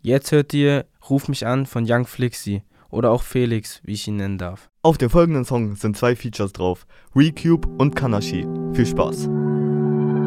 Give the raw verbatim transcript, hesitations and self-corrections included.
Jetzt hört ihr Ruf mich an von Young Flixi oder auch Felix, wie ich ihn nennen darf. Auf dem folgenden Song sind zwei Features drauf, Recube und Kanashi. Viel Spaß.